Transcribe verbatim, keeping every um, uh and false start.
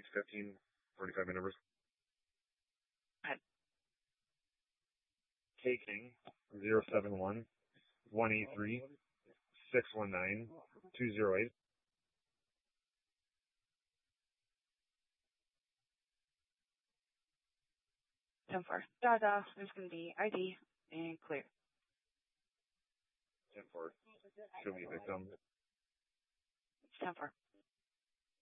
six fifteen, forty-five minute numbers. Ahead. K King zero seven one one eight three six one nine two zero eight. ten four. Dada, there's going to be I D and clear. ten four. Show me victim. ten four.